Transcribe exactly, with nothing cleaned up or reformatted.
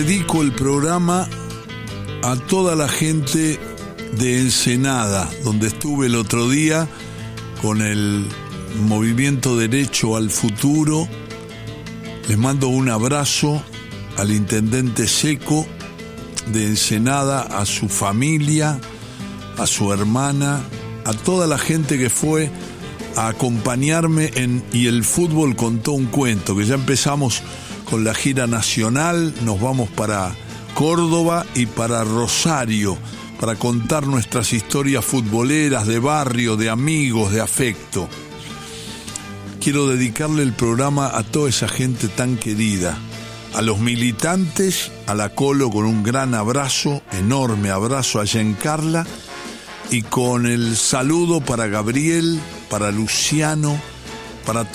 Dedico el programa a toda la gente de Ensenada, donde estuve el otro día con el Movimiento Derecho al Futuro. Les mando un abrazo al intendente Seco de Ensenada, a su familia, a su hermana, a toda la gente que fue a acompañarme en Y el Fútbol Contó un Cuento, que ya empezamos con la gira nacional. Nos vamos para Córdoba y para Rosario para contar nuestras historias futboleras, de barrio, de amigos, de afecto. Quiero dedicarle el programa a toda esa gente tan querida, a los militantes, a la Colo con un gran abrazo, enorme abrazo a Giancarla, y con el saludo para Gabriel, para Luciano, para